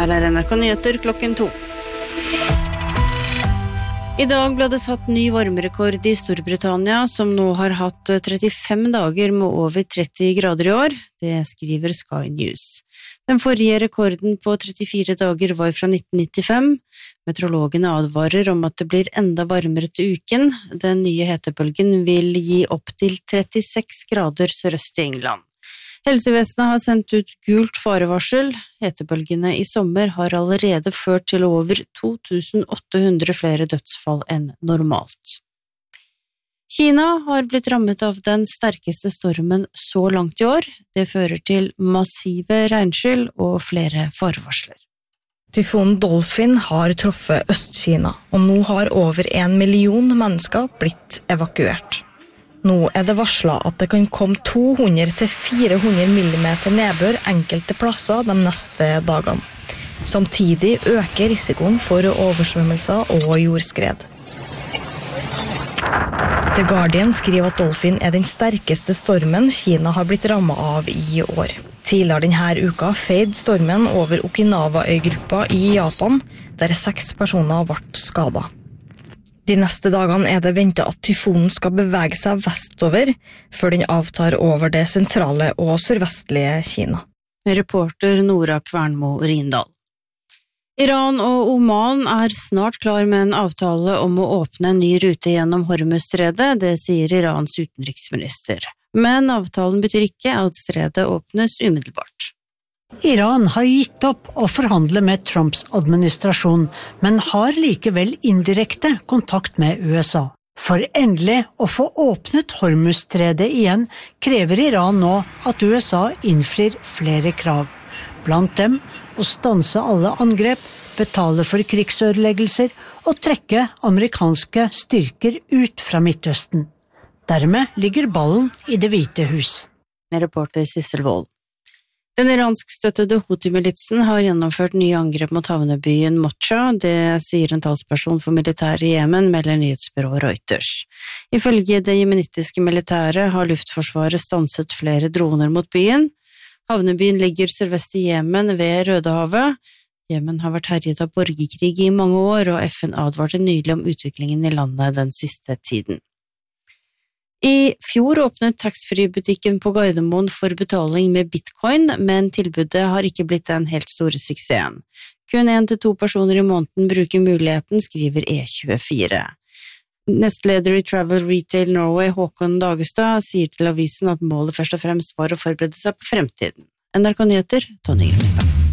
Her NRK Nyheter klokken 2. I dag ble det satt ny varmerekord I Storbritannia, som nå har hatt 35 dager med over 30 grader I år. Det skriver Sky News. Den forrige rekorden på 34 dager var fra 1995. Meteorologene advarer om at det blir enda varmere til uken. Den nye hetebølgen vil gi opp til 36 grader sørøst I England. Helsevesenet har sendt ut gult farevarsel. Hetebølgene I sommer har allerede ført til over 2800 flere dødsfall enn normalt. Kina har blitt rammet av den sterkeste stormen så langt I år. Det fører til massive regnskyll og flere farevarsler. Tyfonen Dolphin har truffet Øst-Kina, og nå har over 1 million mennesker blitt evakuert. Nå det varslet at det kan komme 200-400 millimeter nedbør enkelte plasser de neste dagene. Samtidig øker risikoen for oversvømmelser og jordskred. The Guardian skriver at Dolphin den sterkeste stormen Kina har blitt rammet av I år. Tidligere denne uka feide stormen over Okinawa-øygruppa I Japan, der 6 personer ble skadet. De neste dagene det ventet at tyfonen skal bevege seg vestover, før den avtar over det sentrale og sørvestlige Kina. Reporter Nora Kvernmo Rindal. Iran og Oman snart klar med en avtale om å åpne en ny rute gjennom Hormuzstredet, det sier Irans utenriksminister. Men avtalen betyr ikke at stredet åpnes umiddelbart. Iran har gitt opp å forhandle med Trumps administrasjon, men har likevel indirekte kontakt med USA. For endelig å få åpnet Hormuzstredet igjen, krever Iran nå at USA innfrir flere krav. Blant dem å stanse alle angrep, betale for krigsødeleggelser og trekke amerikanske styrker ut fra Midtøsten. Dermed ligger ballen I Det hvite hus. Reporter Sissel Wold. Den iranskstøttede Houthi-militsen har gjennomført nye angrep mot havnebyen Mocha, det sier en talsperson for militæret I Jemen, melder nyhetsbyrået Reuters. Ifølge det jemenittiske militæret har luftforsvaret stanset flere droner mot byen. Havnebyen ligger sørvest I Jemen ved Rødehavet. Jemen har vært herjet av borgerkrig I mange år, og FN advarte nylig om utviklingen I landet den siste tiden. I fjor åpnet taxfree-butikken på Gardermoen for betaling med bitcoin, men tilbudet har ikke blitt den helt store suksessen. Kun 1-2 personer I måneden bruker muligheten, skriver E24. Nestleder I Travel Retail Norway, Håkon Dagestad, sier til avisen at målet først og fremst var å forberede seg på fremtiden. NRK Nyheter, Tonje Grimstad.